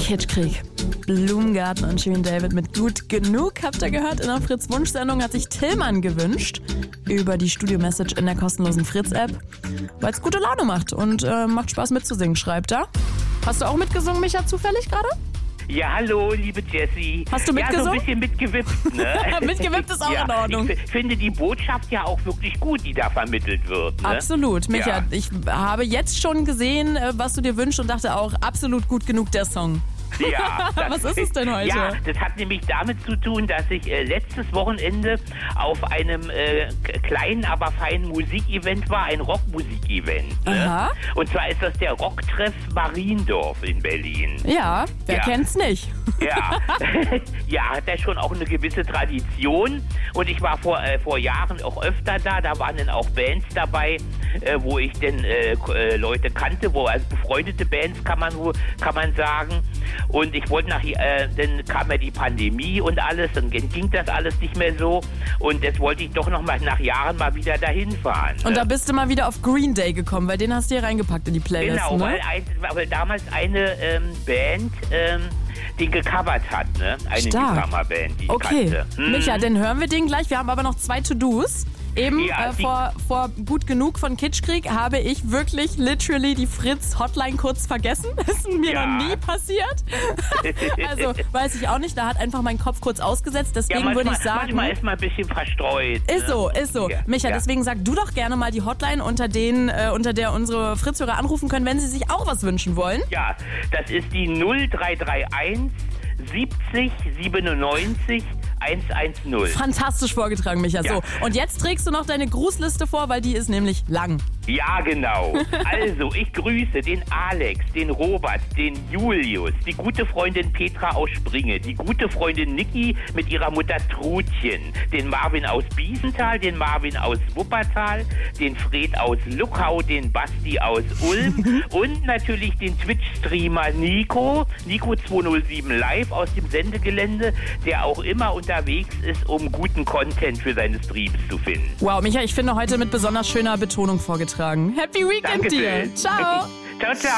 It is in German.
Kitschkrieg. Blumengarten und Shirin David mit Gut genug, habt ihr gehört. In der Fritz-Wunsch-Sendung hat sich Tillmann gewünscht über die Studio-Message in der kostenlosen Fritz-App, weil es gute Laune macht und macht Spaß mitzusingen, schreibt er. Hast du auch mitgesungen, Micha, zufällig gerade? Ja, hallo, liebe Jessie. Hast du mitgesungen? Ja, so ein bisschen mitgewippt, ne? Mitgewippt ist auch in Ordnung. Ich finde die Botschaft ja auch wirklich gut, die da vermittelt wird. Ne? Absolut. Micha, Ja. ich habe jetzt schon gesehen, was du dir wünschst und dachte auch, absolut gut genug der Song. Ja, Was ist es denn heute? Ja, das hat nämlich damit zu tun, dass ich letztes Wochenende auf einem kleinen, aber feinen Musikevent war, ein Rockmusik-Event. Ne? Aha. Und zwar ist das der Rocktreff Mariendorf in Berlin. Ja, wer Ja. kennt's nicht? Ja, ja, hat ja schon auch eine gewisse Tradition. Und ich war vor Jahren auch öfter da. Da waren dann auch Bands dabei, wo ich dann Leute kannte, also befreundete Bands kann man sagen. Und ich wollte dann kam ja die Pandemie und alles, dann ging das alles nicht mehr so. Und jetzt wollte ich doch noch mal nach Jahren mal wieder dahin fahren. Und da bist du mal wieder auf Green Day gekommen, weil den hast du hier reingepackt in die Playlist, Genau, ne? weil damals eine Band den gecovert hat, ne? Eine Stark. Newcomer-Band, die ich Okay, kannte. Micha, dann hören wir den gleich. Wir haben aber noch 2 To-Dos. Eben Ja, vor Gut genug von Kitschkrieg habe ich wirklich literally die Fritz-Hotline kurz vergessen. Das ist mir Ja. noch nie passiert. Also, weiß ich auch nicht. Da hat einfach mein Kopf kurz ausgesetzt. Deswegen würde ich sagen... Manchmal ist man ein bisschen verstreut. Ist so. Ja, Micha, ja. deswegen sag du doch gerne mal die Hotline, unter der unsere Fritz-Hörer anrufen können, wenn sie sich auch was wünschen wollen. Ja, das ist die 0331 70 97 110. Fantastisch vorgetragen, Micha. Ja. So, und jetzt trägst du noch deine Grußliste vor, weil die ist nämlich lang. Ja, genau. Also, ich grüße den Alex, den Robert, den Julius, die gute Freundin Petra aus Springe, die gute Freundin Niki mit ihrer Mutter Trudchen, den Marvin aus Biesenthal, den Marvin aus Wuppertal, den Fred aus Luckau, den Basti aus Ulm und natürlich den Twitch-Streamer Nico 207 Live aus dem Sendegelände, der auch immer unterwegs ist, um guten Content für seine Streams zu finden. Wow, Micha, ich finde heute mit besonders schöner Betonung vorgetragen. Happy Weekend Dankeschön. dir. Ciao. Ciao, ciao.